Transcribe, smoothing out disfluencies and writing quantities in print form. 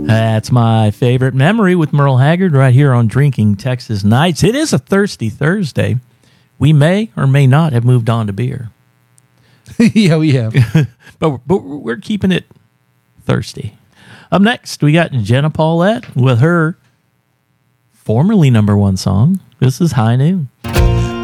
That's my favorite memory with Merle Haggard right here on Drinking Texas Nights. It is a thirsty Thursday. We may or may not have moved on to beer. Yeah, we have. but we're keeping it thirsty. Up next, we got Jenna Paulette with her formerly #1 song. This is High Noon.